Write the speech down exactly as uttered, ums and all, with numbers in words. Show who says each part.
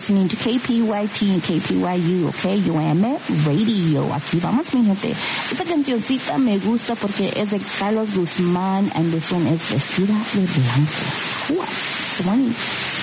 Speaker 1: listening to K P Y T and K P Y U, okay? U M Radio. Aquí vamos, mi gente. Esta cancioncita me gusta porque es de Carlos Guzmán and this one is Vestida de Blanco. What? Good morning.